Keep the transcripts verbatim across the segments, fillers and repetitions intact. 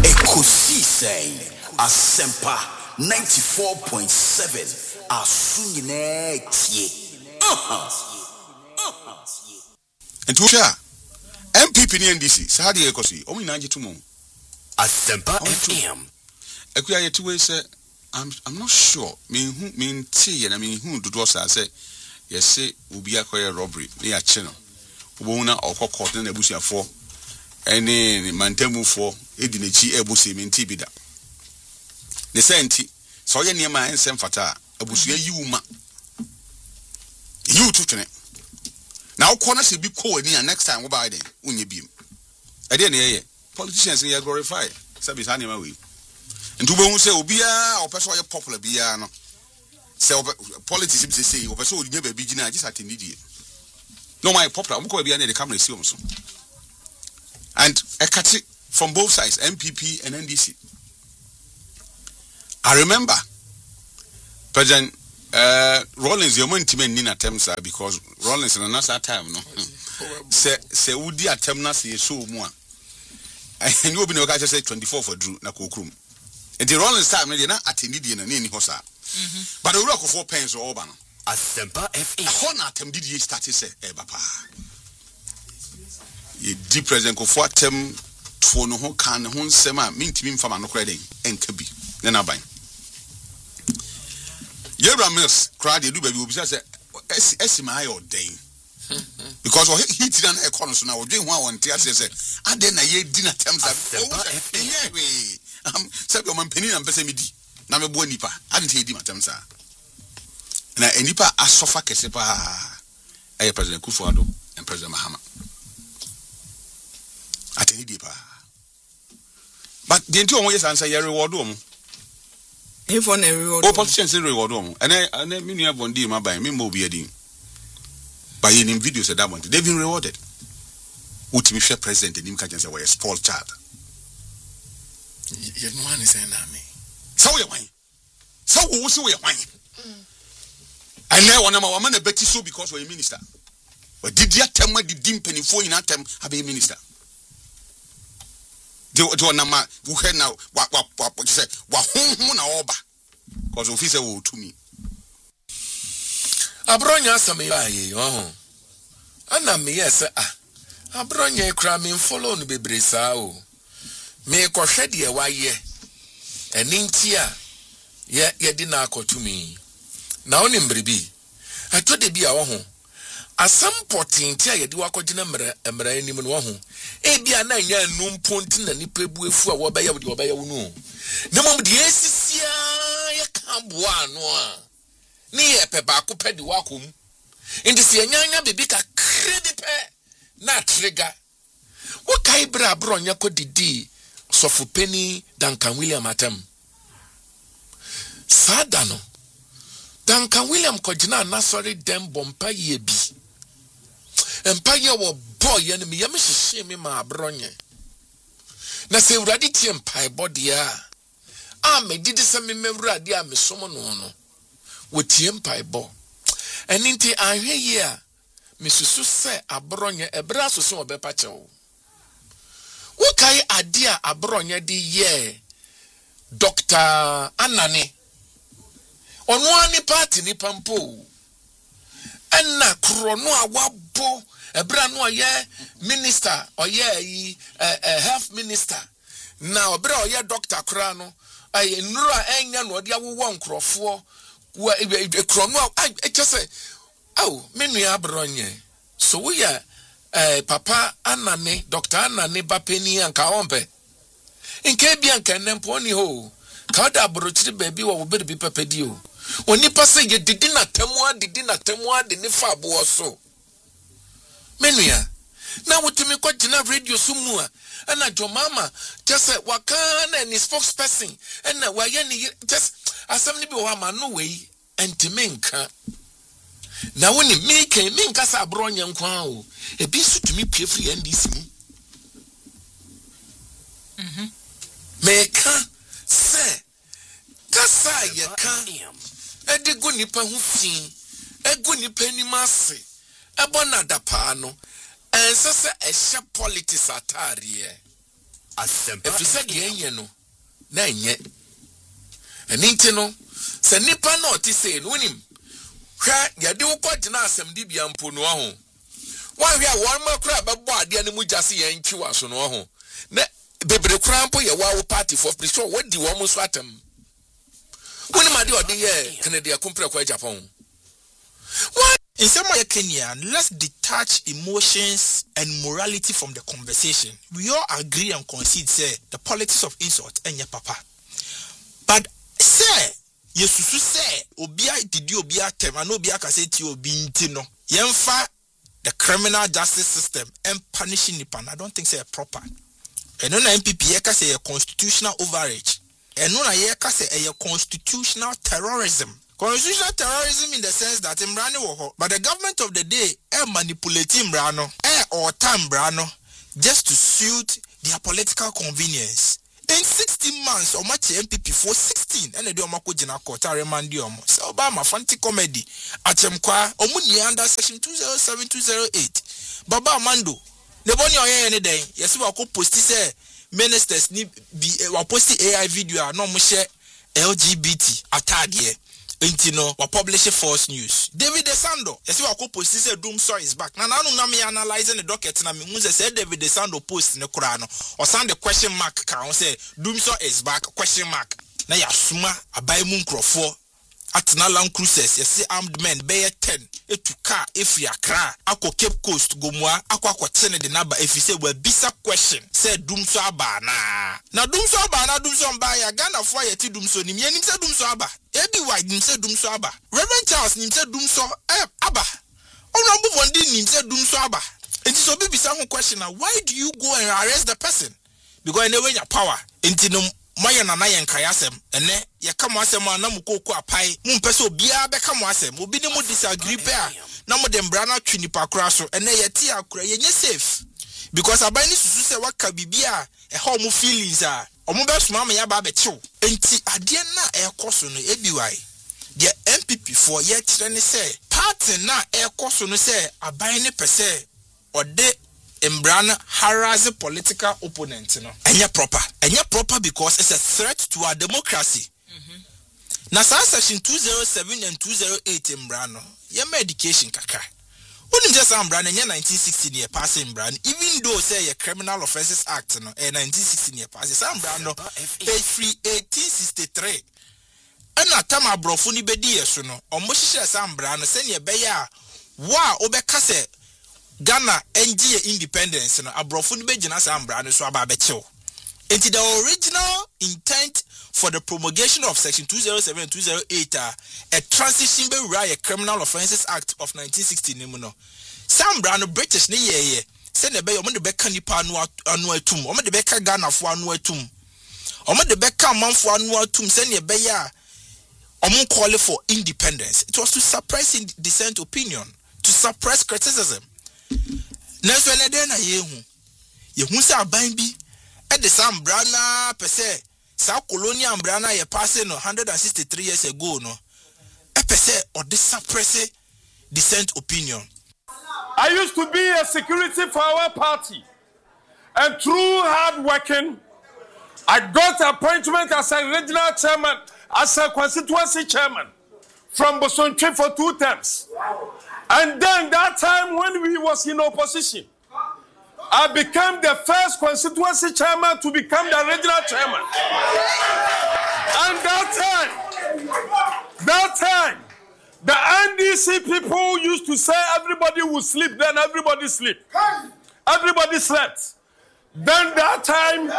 Ekosi say Asempa ninety-four point seven Asunyine tie. And to share M P P and N D C Sahadi Ekosi Omi Naji Tumo Asempa F M. Ekuya yetuwe say I'm I'm not sure. Me who mean tea and I mean who do dosa say yes say ubi akoye robbery near channel. Ubona or court in the bush for any mantemu for edinachi ebusi minti bida. The senti so ye near my ensem fata abusia yuma. You to now corner should be cold near next time by then when you beam. I didn't hear politicians in your glorify service animal way. And to who say Obia or person popular biano. Say politicians say or person would never be just at immediate. No, my popular, I'm going to be under the camera. And I catch it from both sides, M P P and N D C. I remember President uh, Rollins, your man, Tim and Nina Temsa, because Rollins in another time, no. Say, say, would the attempts ye so more? And you will be no catch say twenty-four for Drew Nakukrum. And the Rollins time, they not attended in any hosa. But the rock of four pence or Obama. Asempa F M. Honor tem did ye start to say, eh, papa. Ye deep present of what tem for no one can, one sema, mean to me from an credit and kabi. Then I buy. Yera Mills cried, you do baby, we say, Esima or Dane. Because he did an economy, so now doing one tear says, I didn't a year dinner terms that um, said your man penny and pessimity. Now, boy nipa, I didn't hear him at Temsa. Na enipa asofa kese pa eh President Kufuor and President Mahama ateni di pa but the enti omo yes answer your reward omo if on a reward oh politicians reward omo and and me nua bondi ma ban me mo bi adin by in videos that one they've been rewarded ultimate share president nim ka say we spoiled child you no one is na me so we wan so we so we wan. And now one of my man a betty so because we're a minister. But did you tell me the dim penny for in attempt have a minister? Do do na ma who head now what what what you say what home na oba because officer will to me. Abronya some aye oh. Ana me yes ah. Abronya kra me follow no bebre sa o. Me ko hwe de wa ye. Eni ntia ye ye di na akotumi. Na onim bribi atode bi a wo ho asam potinti a yedi wakogina mra mra anim no wo ho e bia na nya num ponti na nipa bu efu a wo ba ya wo de wo ba ya wo no na mom de esisia ya kamboa no a ni ye pe ba ko pe di wakom indi se nyanya bibi ka kredi pe na trigger wo kai bra bronya ko didi sofu penny Duncan William atem sada no Duncan William Kojina Nasori dem bompa ye bi. Empa ye wo boy ye me ye me hye me ma abronye. Na se urade tie empa body a. A me didi se me mewurade a me somo no no. Wo tie empa bo. Eninti ahwe ye a me susu se abronye ebra so so obepa chewo. Wo kai ade a abronye di ye Doctor Anani ono ani party ni pampo enna krono a wabo ebra no ye minister oye yi health minister na obra oye doctor kra no ay nura enya no de awowo nkrofo krono a chese aw menua abronye so we ya papa Anane Doctor Anane bapeni anka ompe nke bia nka nempo ni ho ka da abrochiri baby wo be bi papedi o oni pase ye didi na temwa didi na temwa de ne fa bo so menua na wotumi ko gina radio sumu a na jomama just waka na ni spokesperson na wa ye ni just asem ni bi wo ma no we entimenka na woni me kan me nka sa abronye nkwa o e bi sutumi pie free N D C mu mhm meka se kasa ye kan edi go nipa hu fin egu nipa ni mase ebo na dapa no ense se ehye politics atare If you said yen no, na yet. And intino, say nipa no ti say no him. Hwa ya de wo kwagina asem di bia mpo no ho. Wan hwa won ma kra be bo ade ne mu jase yen twi waso no ho. Na bebre kra mpo ye wa wo party for pre sure what di wo mo so atem. Woni ma de ode ye Canada kompre kwa Japan. What in some way Kenya, let's detach emotions and morality from the conversation. We all agree and concede say the politics of insult and your papa. But say Yesusu say obia didi obia tem and obia ka say ti obi ntino. Yemfa the criminal justice system and punishing nipan. I don't think say proper. And on M P P ka say a constitutional overreach. And on a ka say a constitutional terrorism. Constitutional terrorism in the sense that Imbrani woho, but the government of the day eh manipulate Imbrano eh or time Brano just to suit their political convenience. In sixteen months, or much M P P for sixteen, and the Domako Jina Kota Remandium. So Obama Fanti Comedy at Chemqua, Omuni under section two zero seven two zero eight. Baba Mando, the bonny or any day, yes, we are post say ministers need be a post A I video, no mushe L G B T attack here. Intino wa publish false news. David Desando, yesi wa ko post say doom so is back. Na na no na me analyzing the docket na me hu say David Desando post ne kura no. O send the question mark ka on say doom so is back question mark. Na ya suma abai mu nkrofo atena Land Cruisers yesi armed men be ten etu car efri Accra akọ Cape Coast gomua akọ akọche ne de naba efise we bisa question say doom so aba na. Na doom so aba na doom so mba ya Ghana fo ya ti doom so nim ye nim say doom so aba. Ebi wide nim say doom so aba. Reverend Charles nim say doom so eh aba. Honorable Vondi nim say doom so aba. Enti so be bisa ho question na why do you go and arrest the person? Because in the way your power. Enti no Maya na na yen kayasem ene ye ka mo asem na mu koku apai mu mpese obia be ka mo asem obi ne mu disagree pe a na mo dem bra na twi nipa kura so ene ye ti akura ye nye safe because abai ni susu se waka bibia e ha mo feelings a omo be suma ma ya ba be chew enti ade na e koso no ebi wai de M P P for ye kire ne se party na e koso no se abai ne pese ode Imbrana harass political opponent, no. Enya proper. Enya proper because it's a threat to our democracy. Mm-hmm. Now, section two oh seven and two oh eight Imbrano, yema education kaka. Unim just Imbrana in nineteen sixteen year pass Imbrana, even though say a Criminal Offences Act, no, a nineteen sixteen year pass. Imbrano, page three eighteen sixty-three. And na tama brofuni bedi yeso no. Omoshisha sa Imbrana send ye beya wa obekase Ghana N G A independence no abrofo ni begina sa ambra no so aba bechew. Enti the original intent for the promulgation of section two oh seven and two oh eight uh, a transition be a Criminal Offences Act of nineteen sixty ni mu no. Sambra no British ni ye ye. Se ne be yo mo de beka nipa anu anu atum. O mo de beka Ghana fo anu atum. O mo de beka manfo anu atum se ne be ya o mo call for independence. It was to suppress dissent opinion, to suppress criticism. Neso ene de na yehu yehu se aban bi e de sam brana pese sa colonial brana ye passe no one hundred sixty-three years ago no e pese o de suppress dissent opinion. I used to be a security for our party, and through hard working I got appointment as a regional chairman, as a constituency chairman from Bosontwe for two terms. And then that time when we was in opposition, I became the first constituency chairman to become the regional chairman. And that time, that time, the N D C people used to say everybody would sleep, then everybody sleep. Everybody slept. Then that time,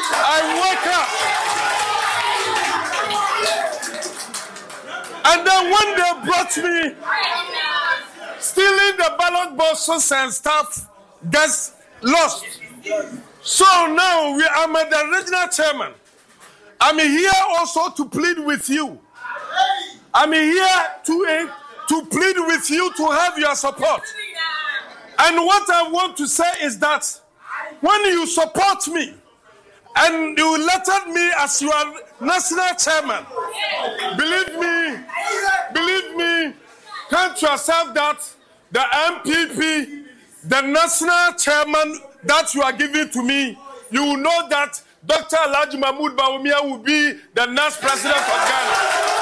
I woke up. And then when they brought me, stealing the ballot boxes and stuff gets lost. So now we are the regional chairman. I'm here also to plead with you. I'm here to, uh, to plead with you to have your support. And what I want to say is that when you support me and you elected me as your national chairman, believe me, believe me, can't you accept that the M P P, the national chairman that you are giving to me, you will know that Doctor Alhaji Mahmoud Bawumia will be the next president of Ghana.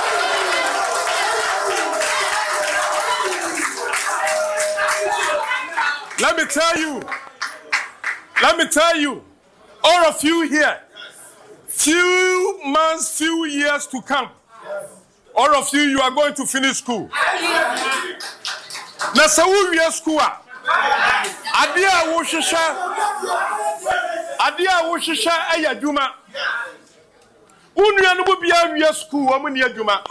Let me tell you, let me tell you, all of you here, few months, few years to come, all of you, you are going to finish school. Na sawu we school a ade a wo hwehwe ade a wo hwehwe aya dwuma unua no bia we school wo ne adwuma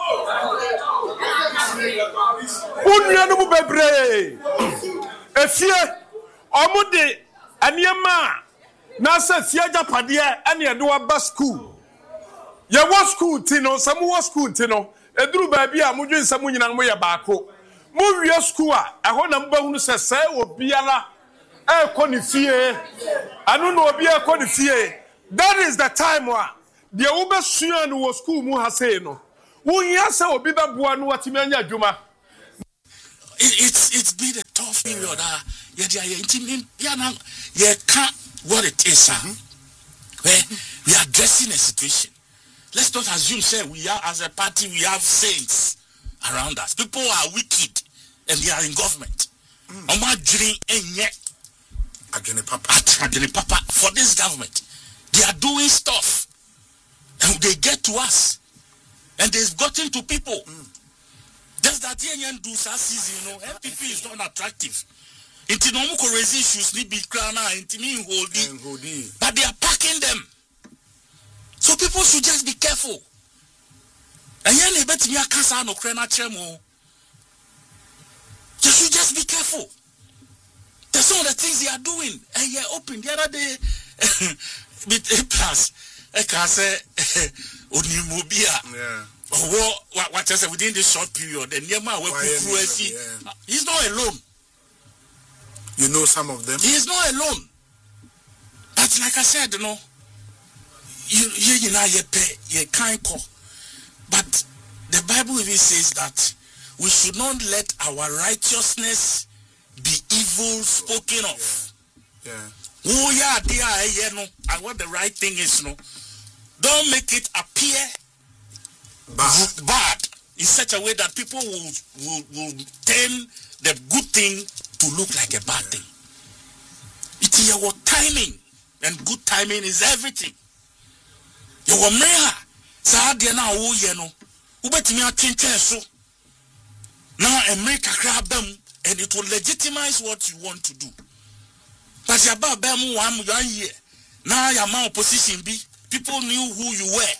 unua no bebre efie omude aniema na sa fie japade ene ede wa ba school ye wo school ti no samu wo school ti no eduru ba bia modwen samu nyina mo ye baako mo wie school a eho na mbahunu se se obiala e ko ni fie anu no obi e ko ni fie. That is the time wa de wo be sua no wo school mu ha sei no wo hia se obi be boa no watimi anya adwuma. It's it's been a tough period. Ah, yeah, yeah, yeah. Yeah, now, yeah, can't what it is. Mm-hmm. Where we are addressing a situation. Let's not assume, say, we are as a party, we have saints around us. People are wicked and they are in government. Oma dream enye Agene Papa. Agene Papa for this government. They are doing stuff and they get to us and they've gotten to people. Mm. Just that Indian do season, you know, N P P is not attractive. Inti no muko raise issues ni big crana, inti ni holdi, but they are packing them. So people should just be careful. And yen e beti mi akasa no krena chemo. You should just be careful. There's some of the things they are doing. And yeah, open the other day, with plus, I can say, Onimobia. Yeah. Oh, what, what I said within this short period, and yeah. He's not alone. You know some of them? He is not alone. But like I said, you know, you you, you know, you pay, you can't call. But the Bible even says that we should not let our righteousness be evil spoken of. Yeah. Oh, yeah, they are, you know, and what the right thing is, no. Don't make it appear Bad. bad in such a way that people will, will, will turn the good thing to look like a bad thing. It is your timing, and good timing is everything. Your mayor, Sadia na wo ye no, ubetimi atwentwe so. Now America grab them, and it will legitimize what you want to do. But your baba mu one year. Now your man opposition be people knew who you were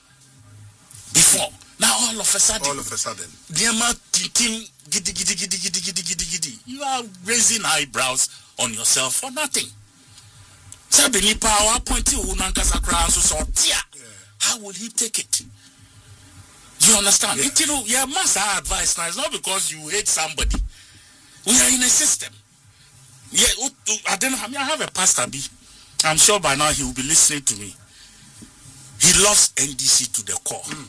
before. Now all of a sudden, all of a sudden, team giddy giddy giddy giddy giddy giddy giddy. You are raising eyebrows on yourself for nothing. Sabini power pointing unankasa crown so tia. How will he take it? You understand? Yeah. It, you know, yeah, must have advice now. It's not because you hate somebody. We are in a system. Yeah, I don't know. I mean, I have a pastor B. I'm sure by now he will be listening to me. He loves N D C to the core. Mm.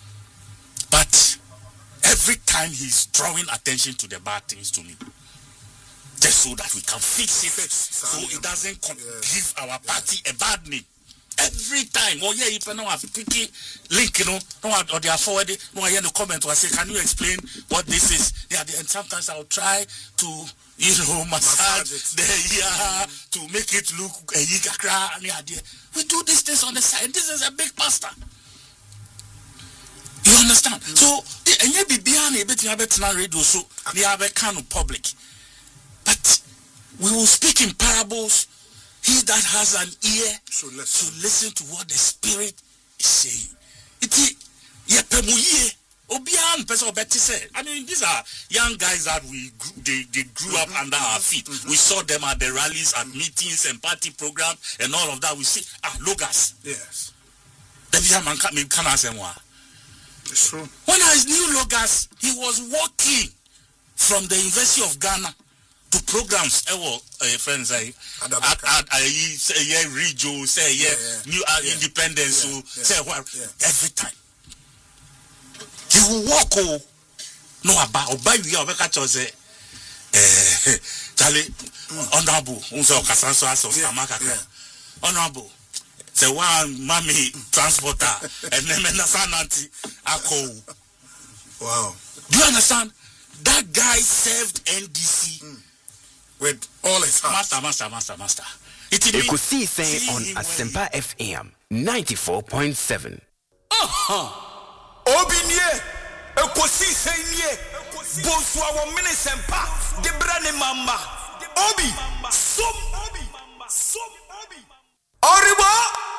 But every time he's drawing attention to the bad things to me, just so that we can fix it, so it doesn't com- yeah. give our party yeah. a bad name. Every time, oh yeah, if I know have picky link, you know, no, or they are forwarded, no, I hear the comment, or I say, can you explain what this is? Yeah, and sometimes I'll try to, you know, massage, massage the yeah, mm-hmm. to make it look a uh, we do these things on the side. This is a big pastor. You understand? Mm-hmm. So, and you be behind a bit, you have a radio, so they have a kind of public. But we will speak in parables. He that has an ear so listen. to listen to what the Spirit is saying. It is Obian person Betty said. I mean, these are young guys that we grew, they, they grew mm-hmm. up under mm-hmm. our feet. Mm-hmm. We saw them at the rallies, at meetings and party programs and all of that. We see ah Logos. Yes. It's true. When I knew Logos, he was walking from the University of Ghana to programs, eh, well, uh, friends, I, I, I, say, yeah, Rijo, say, yeah, yeah, yeah. new uh, yeah. independence, yeah. so, yeah. say, well, yeah. every time. He will walk, oh, no, about, or by you, I'll catch us, eh, Charlie, honorable, also, Casanso, as of Samaka, honorable, the one mommy transporter and then Nasanati Ako. Wow. Do you understand? That guy served N D C mm. with all his heart. Master, master, master, master. Ekusi say on Asempa F M ninety-four point seven. Aha! Obinye! Ekusi say nye! Bonsoir wa mini sempa! Debrane mama! Obi! Som! Obi! Som! Obi! Oribo!